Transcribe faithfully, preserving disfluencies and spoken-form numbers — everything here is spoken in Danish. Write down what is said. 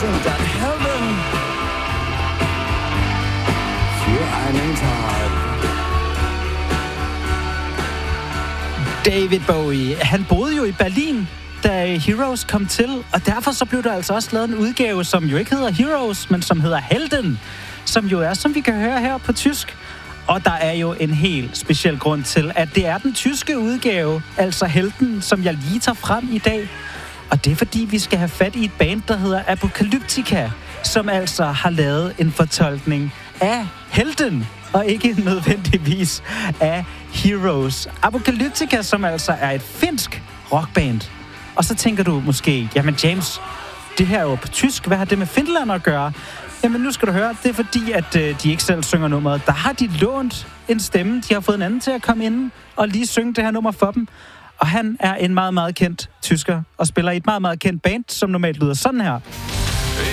sind an Helden für einen Tag. David Bowie, han boede jo i Berlin, da Heroes kom til, og derfor så blev der altså også lavet en udgave, som jo ikke hedder Heroes, men som hedder Helden, som jo er, som vi kan høre her på tysk. Og der er jo en helt speciel grund til, at det er den tyske udgave, altså Helden, som jeg lige tager frem i dag. Og det er fordi, vi skal have fat i et band, der hedder Apocalyptica, som altså har lavet en fortolkning af Helden, og ikke nødvendigvis af Heroes. Apocalyptica, som altså er et finsk rockband. Og så tænker du måske, jamen James, det her er jo på tysk, hvad har det med Finland at gøre? Jamen nu skal du høre, det er fordi, at øh, de ikke selv synger nummeret. Der har de lånt en stemme, de har fået en anden til at komme ind og lige synge det her nummer for dem. Og han er en meget, meget kendt tysker og spiller i et meget, meget kendt band, som normalt lyder sådan her.